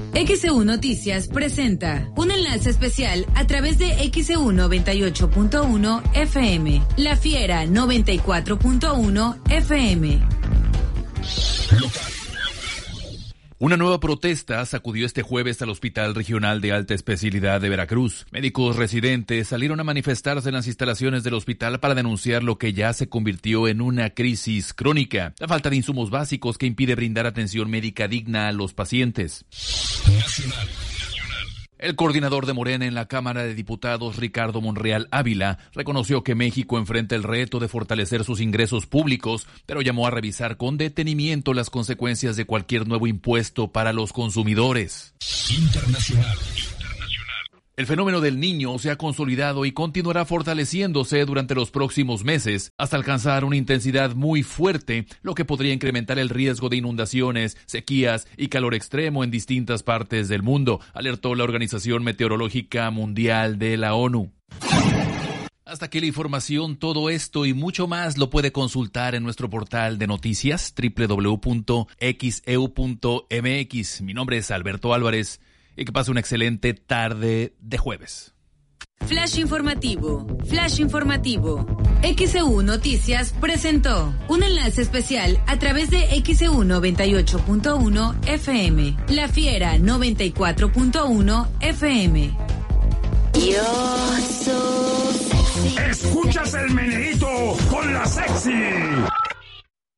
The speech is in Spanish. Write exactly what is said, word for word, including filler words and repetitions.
X E U Noticias presenta un enlace especial a través de X E U noventa y ocho punto uno F M, La Fiera noventa y cuatro punto uno F M. Una nueva protesta sacudió este jueves al Hospital Regional de Alta Especialidad de Veracruz. Médicos residentes salieron a manifestarse en las instalaciones del hospital para denunciar lo que ya se convirtió en una crisis crónica: la falta de insumos básicos que impide brindar atención médica digna a los pacientes. Nacional. El coordinador de Morena en la Cámara de Diputados, Ricardo Monreal Ávila, reconoció que México enfrenta el reto de fortalecer sus ingresos públicos, pero llamó a revisar con detenimiento las consecuencias de cualquier nuevo impuesto para los consumidores. Internacional. El fenómeno del Niño se ha consolidado y continuará fortaleciéndose durante los próximos meses hasta alcanzar una intensidad muy fuerte, lo que podría incrementar el riesgo de inundaciones, sequías y calor extremo en distintas partes del mundo, alertó la Organización Meteorológica Mundial de la ONU. Hasta aquí la información. Todo esto y mucho más lo puede consultar en nuestro portal de noticias doble u doble u doble u punto x e u punto m x. Mi nombre es Alberto Álvarez. Y que pase una excelente tarde de jueves. Flash informativo, Flash informativo. X E U Noticias presentó un enlace especial a través de X E U noventa y ocho punto uno F M, La Fiera noventa y cuatro punto uno F M. Yo soy sexy. Escuchas el meneíto con la sexy.